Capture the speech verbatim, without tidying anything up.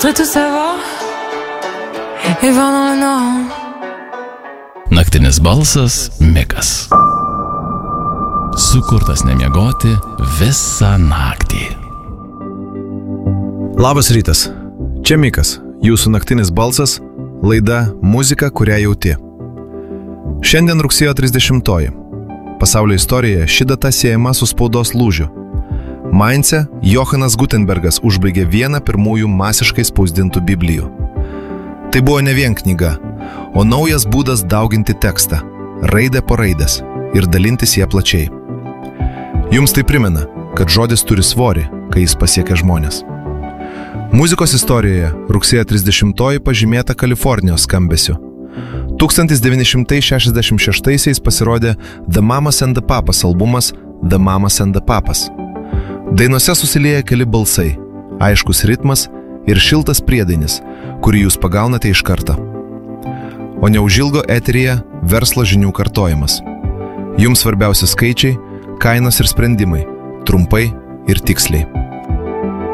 voudrais tout savoir et voir dans le noir. Naktinis balsas Mikas. Sukurtas nemiegoti visą naktį. Labas rytas. Čia Mikas, jūsų naktinis balsas, laida Muzika, kurią jauti. Šiandien rugsėjo trisdešimtoji. Pasaulio istorijoje ši data siejama su spaudos lūžiu. Maince Johanas Gutenbergas užbaigė vieną pirmųjų masiškai spausdintų Biblijų. Tai buvo ne vien knyga, o naujas būdas dauginti tekstą, raidę po raidės ir dalintis ją plačiai. Jums tai primena, kad žodis turi svorį, kai jis pasiekia žmonės. Muzikos istorijoje rugsėjo trisdešimtoji pažymėta Kalifornijos skambesiu. tūkstantis devyni šimtai šešiasdešimt šeštaisiais pasirodė The Mamas and the Papas albumas The Mamas and the Papas. Dainose susilieja keli balsai, aiškus ritmas ir šiltas priedainis, kurį jūs pagaunate iš karto. O neužilgo eteryje verslo žinių kartojimas. Jums svarbiausi skaičiai, kainos ir sprendimai, trumpai ir tiksliai.